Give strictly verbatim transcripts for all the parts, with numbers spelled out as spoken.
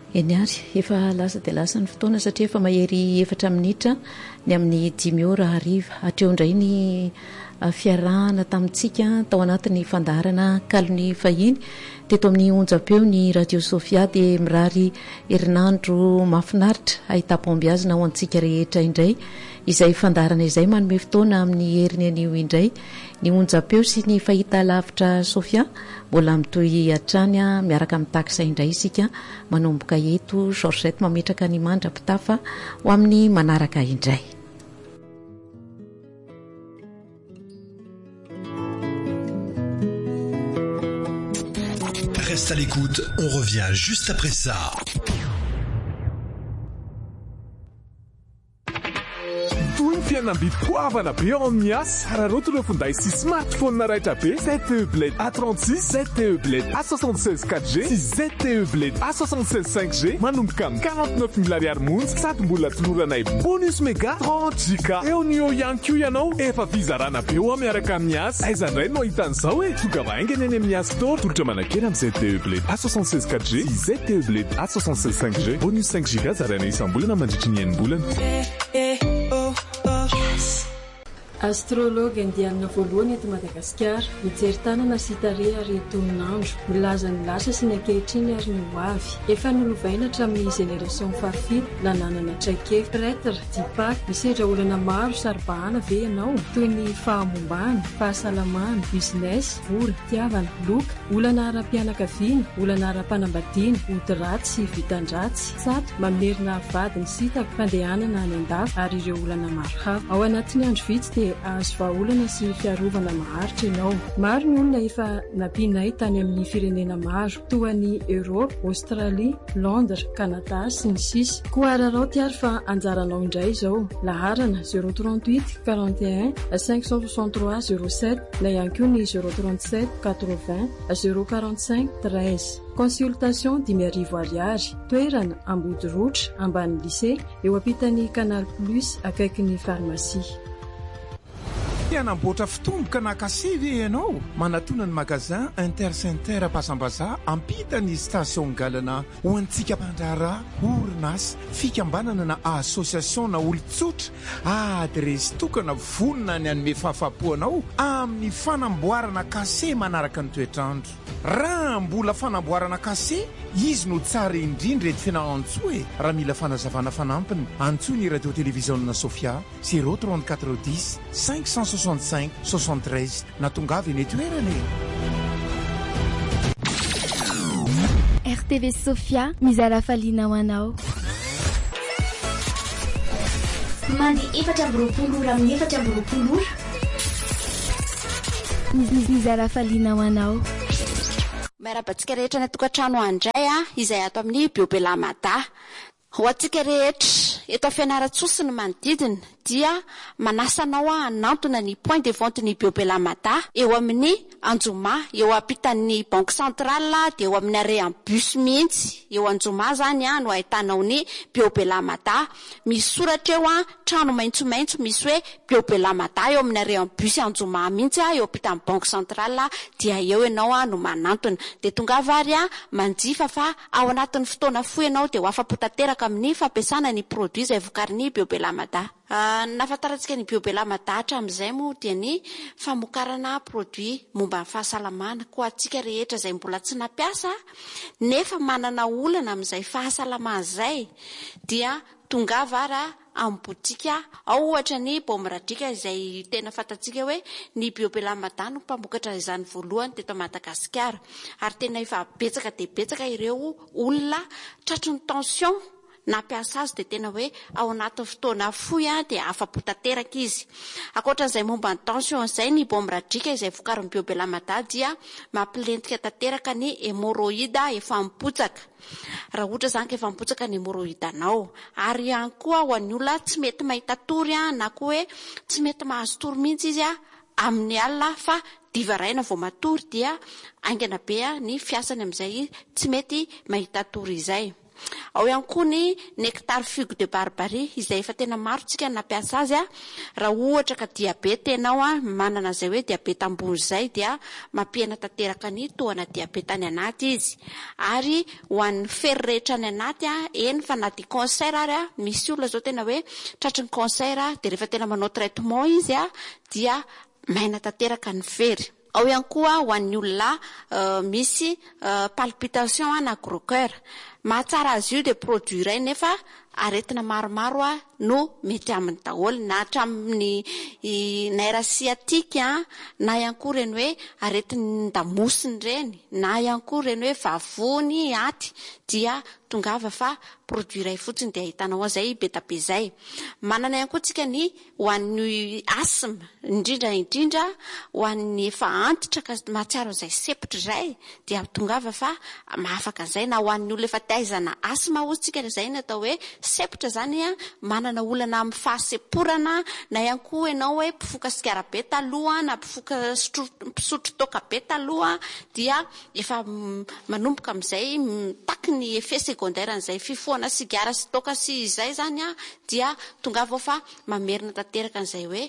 eny ary efa lasa dia lasa ny fotoana satria efa mahery efatra minitra ny amin'ny dimy ora hariva hatreo indray ny fiarahana tamintsika tao anatin'ny fandaharana kalony fahiny teto amin'ny onjam-peo ny radio Sofia dia mirary herinandro mahafinaritra ahita-pombiazina ho antsika rehetra indray izay fandaharana izay manome fotoana amin'ny heriny anio indray ny onjam-peo sy ny fahita lavitra Sofia mbola mitoy hatrany miaraka amin'ny takisa indray isika manomboka eto Georgette mametraka ny mandra-pitafa ho amin'ny manaraka indray. Reste à l'écoute, on revient juste après ça. Fianam-bidim-poavana be ao amin'ny asa sararoto ireo finday sy smartphone raitra be Z T E Bled A trente-six, Z T E Bled A soixante-seize quatre G sy Z T E Bled A soixante-seize cinq G manomboka amin'ny quarante-neuf mille ariary monja sady mbola toloranay bonus méga trente giga eo ny eo ihany koa ianao efa fizarana be ao miaraka amin'ny asa aiza indray no hitan'izao hoe tonga vahaingana eny amin'ny asa store tolotra manakely amin'ny Z T E Bled A soixante-seize quatre G sy Z T E Bled A soixante-seize cinq G bonus cinq giga zaraina isam-bolana mandritry ny enim-bolana. Astrologue indianina voalohany eto Madagasikara mijery tanana sy tare ary toninandro milaza ny lasa sy ny ankehitriny ary ny hoavy efa nolovaina hatramin'ny génération fahafito nananana traike prêtre dipak misedra olana maro saribahana ve ianao toy ny fahamombany fahasalamana business vola tiavana loka olana ara-pianakaviana olana ara-panambadiana ody ratsy sy vitan-dratsy sato mamerina vadiny sitako fandehanana any an-dafy ary ireo olana maro hafa ao anatin'ny andro vitsy dia azo vahaolana sy fiarovana maharitra ianao. Maro ny olona efa nampinay tany amin'ny firenena maro toa ny Europe, Australie, Londres, Canada sy ny sisa. Koa ararao tiary fa anjaranao indray izao. Laharana zéro trente-huit quarante et un cinq cent soixante-trois zéro sept na ihany koa ny zéro trente-sept quatre-vingts zéro quarante-cinq treize. Consultation dimy arivo ariary. Toerana Ambody Rotra, ambany lycée, eo ampitan'ny Canal Plus akaikin'ny pharmacie. Anamboatra fitomboka nakasivy ianao manatona ny magazin Intercenter Pasambaza ampitany station galana ho antsika mpandrara orinasa fikambanana na association na olon-tsotra adresy tokana vonona ny anome fahafapoanao amin'ny fanamboarana kase manaraka ny toetrandro. Raha mbola fanamboarana kase izy no tsara indrindra ety fianao-antsoa e. Raha mila fanazavana fanampiny antsoa ny radio télévision Sofia zéro trente-quatre dix cinq cent soixante-cinq soixante-treize na tongavy eny toerany. R T V Sofia mizara faliana ho anao. Mandi efatra amby roapolo ora amin'ny efatra amby roapolo ora. Mizara faliana ho anao. Miarabantsika rehetra ny tokantrano andray a izay ato amin'ny Biobelamada. Ho antsika rehetra eto fianaratsosy ny manodidina dia manasanao a hanantona ny point de vente ny Biobelamada eo amin'ny Anjoma eo ampitan'ny Banque Centrale dia eo amin'ny arena bus mihitsy eo Anjoma zany a no ahitanao ny Biobelamada misy soratra eo a trano maitsomaitso misy hoe Biobelamada eo amin'ny arena bus Anjoma mihitsy a eo ampitan'ny Banque Centrale dia eo ianao a no manantona dia tonga vary a manjifa fa ao anatin'ny fotoana fohy ianao dia ho afapo tanteraka amin'ny fampiasana ny produit izay vokarin'ny Biobelamada. Uh, nafantarantsika ny Biobelamada hatramin'izay moa dia ny famokarana produit momba ny fahasalamana koa antsika rehetra izay mbola tsy nampiasa nefa manana olana amin'izay fahasalamana izay dia tonga vara amin'ny botika ao ohatra ny Bomradrika izay tena fantatsika hoe ny Biobelamada no mpamokatra izany voalohany teto Madagasikara ary tena efa betsaka dia betsaka ireo olona tratron'ny tension nampiasa azy dia tena hoe ao anatin'ny fotoana fohy dia afapo tanteraka izy. Ankoatran'izay momba ny tension izay ny Bomradrika izay vokarin'ny Biobelamada dia mampilentika tanteraka ny hémorroïde efa mipotsaka. Raha ohatra zany ka efa mipotsaka ny hémorroïde anao ary ihany koa ho an'ny olona tsy mety mahita tory na koa hoe tsy mety mahazo tory mihitsy izy amin'ny alina fa divaraina vao matory dia aingana be ny fiasany amin'izay tsy mety mahita tory izay. ao ihany koa ny nectar figue de barbarie izay efa tena maro tsika nampiasa azy a raha ohatra ka diabeta ianao a manana zay hoe diabeta ambony zay dia mampihena tanteraka ny toana diabeta any anaty izy ary ho an'ny fery rehetra any anaty a eny fa na di cancer ary a misy olona zao tena hoe tratry ny cancer dia rehefa tena manao traitement izy a dia maina tanteraka ny fery. Ao ihany koa ho an'ny olona uh, misy uh, palpitation na gros cœur mahatsara azy io dia produit iray nefa aretina maromaro a no mety amin'ny daholo na hatramin'ny nerf sciatique na ihany koa reny hoe aretin'ny damosiny reny na ihany koa reny hoe vavony aty dia tongava fa produit iray fotsiny dia ahitanao an'izay beta be zay. Manana ihany koa tsika ny ho an'ny asthme indrindra indrindra ho an'ny efa antitra ka mahatsiaro izay sepitra izay dia tongava fa mahafaka an'izay na ho an'ny olona efa taizana asthme hozy tsika izay ny atao hoe sepitra zany a manana olana amin'ny fahaseporana na ihany koa ianao hoe mpifoka sigara be taloha na mpifoka mpisotro toaka be taloha dia efa manomboka amin'izay taky ny effet secondaire an'izay fifohana sigara sy toaka sy izay zany a dia tongava fa mamerina tanteraka an'izay hoe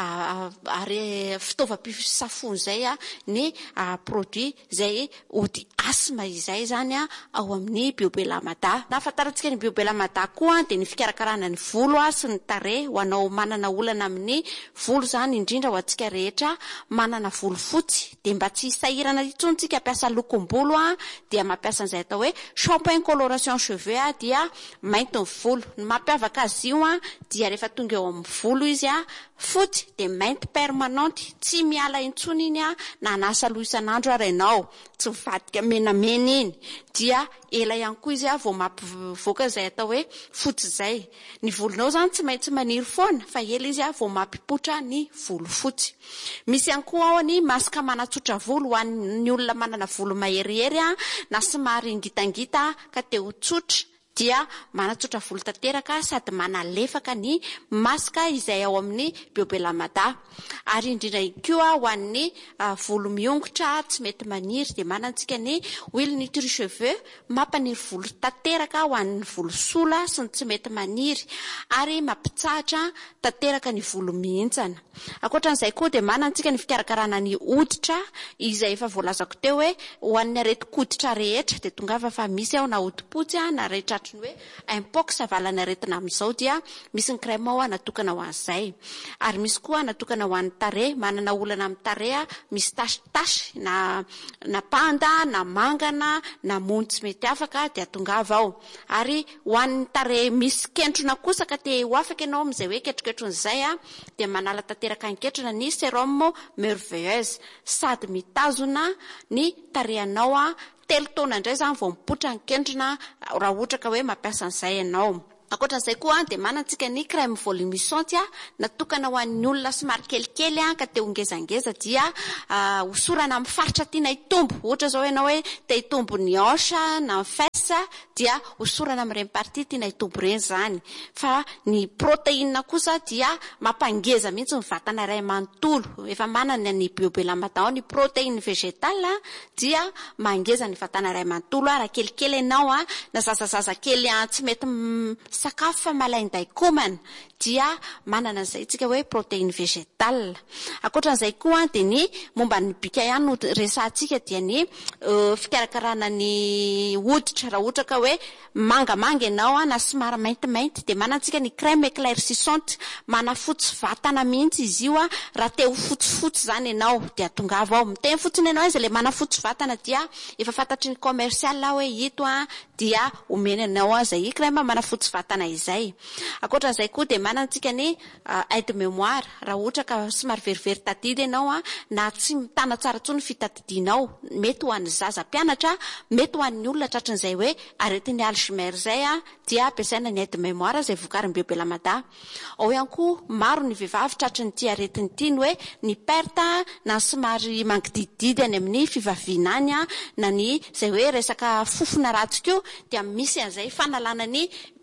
ary fitaovam-pisafony zay a ny produit zay ody asthme izay zany a ao amin'ny biobelamada. Na fantaratsika ny biobelamada koa dia ny fikarakarana ny volo a sy ny tarehy ho anao manana olana amin'ny volo zany indrindra ho antsika rehetra manana volo fotsy dia mba tsy hisahirana intsony tsika ampiasa lokom-bolo a dia mampiasa an'izay atao hoe shampoing coloration cheveux a dia mainty ny volo. Ny mampiavaka azy io a dia rehefa tonga eo amin'ny volo izy a fotsy dia mainty permanente tsy miala intsony iny a na anasa loha isan'andro ary ianao tsy mivadika menamena iny dia ela ihany koa izy a vao mampivoaka izay atao hoe fotsy zay. Ny volonao zany tsy maintsy maniry foana fa ela izy a vao mampipotra ny volo fotsy. Misy ihany koa ao ny masaka manatsotra volo ho an'ny olona manana volo maherihery a na somary ngitangita ka te ho tsotra dia manatsotra volo tanteraka sady manalefaka ny masaka izay ao amin'ny biobelamada. Ary indrindra koa ho an'ny uh, volo miongotra tsy mety maniry dia manantsika ny huile nutri cheveux mampaniry volo tanteraka ho an'ny volo sola sy ny tsy mety maniry ary mampitsahatra tanteraka ny volo mihintsana. Ankoatran'izay koa dia manantsika ny fikarakarana ny hoditra izay efa voalazako teo hoe ho an'ny areti-koditra rehetra dia tongava fa misy ao na hodipotsy na rehetra ny hoe impox avalana aretina amin'izao dia misy ny crème ao natokana ho an'izay. Ary misy koa natokana ho an'ny tarehy manana olana amin'ny tarehy misy tashitasy na na panda na mangana na mony tsy mety afaka dia tongava ao. Ary ho an'ny tarehy misy kentrona kosa ka te ho afaka ianao amin'izay hoe ketroketronyizay a dia manala tanteraka ny ketrona ny sérum merveilleuse sady mitazona ny tarehanao a telo taona indray zany vao mipotra ny kentrona raha ohatra ka hoe mampiasa an'izay ianao. Ankoatran'izay koa dia manantsika ny crème volumisante natokana ho an'ny olona somary kelikely ka te ho ngezangeza dia hosorana amin'ny faritra tiana hitombo. Ohatra zao ianao hoe te hitombo ny hanche na ny fesse dia hosorana amin'ireny partie tiana hitombo ireny zany. Fa ny protéine kosa dia mampangeza mihitsy ny vatana iray manontolo. Efa manana ny biobelamada ny protéine végétale dia mangeza ny vatana iray manontolo raha kelikely ianao na zazazaza kely tsy mety sakafo fa malainday komana dia manana an'izay tsika hoe protéine végétale. Ankoatran'izay koa dia ny momba ny bika ihany no resahantsika dia ny uh, fikarakarana ny hoditra raha ohatra ka hoe mangamanga ianao na somary maintimainty dia manantsika ny crème éclaircissante manafotsy vatana mihitsy izy io raha te ho fotsifotsy zany ianao dia tongava ao miteny fotsiny ianao izy le manafotsy vatana dia efa fantatry ny commercial hoe ito a dia omena ianao izay crème manafotsy vatana izay. Ankoatran'izay koa dia manantsika ny uh, aide mémoire raha ohatra ka somary verivery tadidy ianao na tsy mitana tsara tsony fitadidinao mety ho an'ny zaza mpianatra mety ho an'ny olona tratran'izay hoe aretin'ny Alzheimer zay a dia ampiasaina ny aide mémoire zay vokarin'ny biobelamada. Ao ihany koa maro ny vehivavy tratry ny ity aretiny ity ny hoe ny perte na somary mangidididy any amin'ny fivaviana any na ny zay hoe resaka fofona ratsy koa dia misy an'izay fanalana ny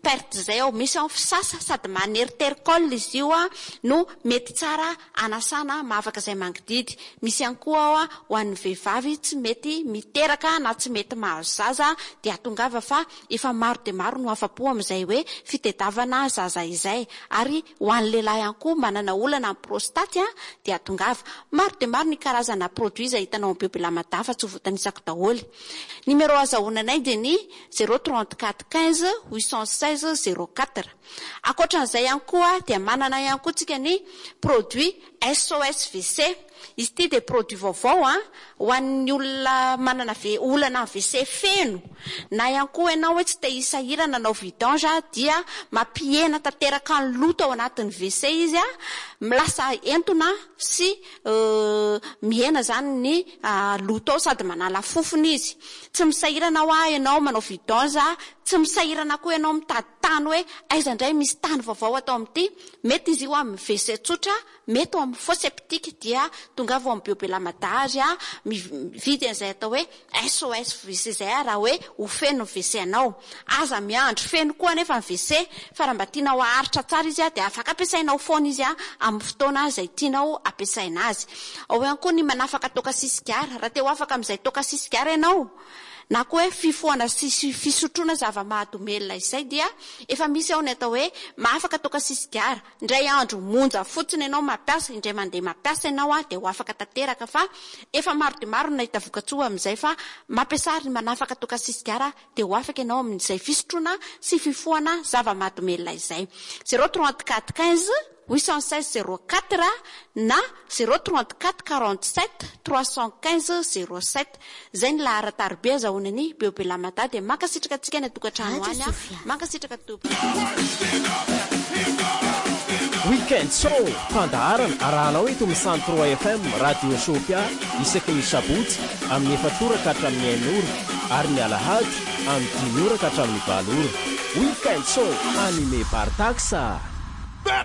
perte zay ao, misy ao fisasa sady maneritericole izy io a no mety tsara anasana mahavaka izay mangididy. Misy ihany koa ao a ho an'ny vehivavy tsy mety miteraka na tsy mety mahazo zaza dia tongava fa efa maro de maro no afa-po amin'izay hoe fitediavana zaza izay. Ary ho an'ny lehilahy ihany koa manana olana amin'ny prostate a dia tongava maro de maro ny karazana produit izay hitanao amin'ny biobilamada fa tsy ho voatanisako daholo. Numéro azahoananay dia ny zéro trente-quatre quinze huit cent seize zéro quatre. Akoatran'izay ihany koa dia manana ihany koa tsika ny produit S O S V C. Izy ity dia produit vaovao a ho an'ny olona manana olana V C feno na ihany koa ianao hoe tsy te hisahirana nanao vidange dia mampihena tanteraka ny loto ao anatin'ny V C izy a milasa entona sy uh, mihena zany ny uh, loto sady manala fofony izy. Tsy misahirana ho a ianao manao vidange, tsy misahirana koa ianao mitady tany hoe aiza indray misy tany vaovao atao amin'ity. Mety izy io amin'ny V C tsotra, mety amin'ny faux septique dia tongava amin'ny biobelamada azy a mividy an'izay atao hoe S O S V C zay raha hoe ho feno V C anao. Aza miandro feno koa nefa ny V C fa raha mba tianao aharitra tsara izy a dia afaka ampiasainao foana izy a amin'ny fotoana izay tianao ampiasaina azy. Ao ihany koa ny manafaka toka sisigara, raha te ho afaka amin'izay toka sisigara ianao na koa hoe fifoana sy fisotroana zava-mahadomelina izay dia efa misy ao ny atao hoe mahafaka toka sisigara. Indray andro monja fotsiny ianao mampiasa, indray mandeha mampiasa ianao a dia ho afaka tanteraka fa efa maro de maro nahita vokatsoa amin'izay fa mampiasa ny manafaka toka sisigara dia ho afaka ianao amin'izay fisotroana sy fifoana zava-mahadomelina izay. zéro trente-quatre quinze huit cent seize zéro quatre na zéro trente-quatre quarante-sept trois cent quinze zéro sept. Zay ny laharatarbe azahoanany biobelamada dia mankasitraka antsika ny atokantrano any a mankasitraka tompy. Weekend show fandaharana arahanao eto amin'ny cent trois F M radio Sofia isaka ny sabotsy amin'ny efatrora ka hatramin'ny enora ary ny alahady amin'ny dimy ora ka hatramin'ny valo ora. Weekend show animé par Taxa.